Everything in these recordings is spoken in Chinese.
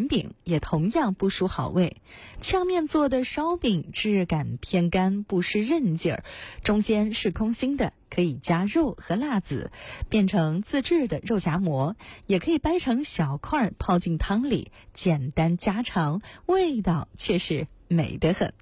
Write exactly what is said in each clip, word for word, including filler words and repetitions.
卷饼也同样不输好味。炝面做的烧饼质感偏干，不失韧劲儿，中间是空心的，可以加肉和辣子，变成自制的肉夹馍，也可以掰成小块泡进汤里，简单家常，味道却是美得很。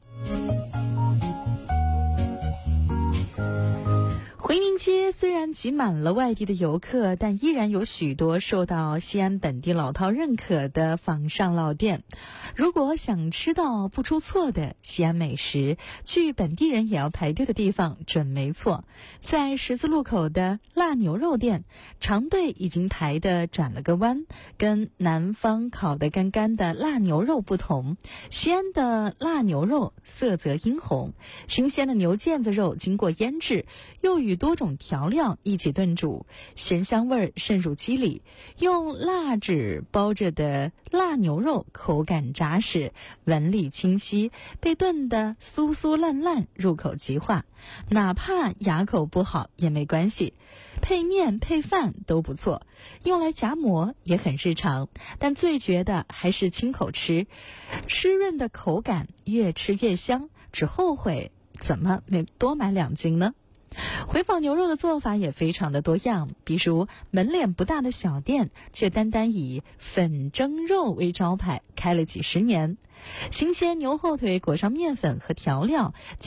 回民街虽然挤满了外地的游客，但依然有许多受到西安本地老饕认可的仿上老店。如果想吃到不出错的西安美食，去本地人也要排队的地方准没错。在十字路口的辣牛肉店，长队已经排得转了个弯。跟南方烤得干干的辣牛肉不同，西安的辣牛肉色泽殷红，新鲜的牛腱子肉经过腌制，又与多种调料一起炖煮，咸香味儿渗入肌里。用蜡纸包着的辣牛肉口感扎实，纹理清晰，被炖得酥酥烂烂，入口即化。哪怕牙口不好也没关系，配面配饭都不错，用来夹馍也很日常。但最绝的还是亲口吃，湿润的口感，越吃越香，只后悔怎么没多买两斤呢？回坊牛肉的做法也非常的多样，比如门脸不大的小店，却单单以粉蒸肉为招牌，开了几十年。新鲜牛后腿裹上面粉和调料，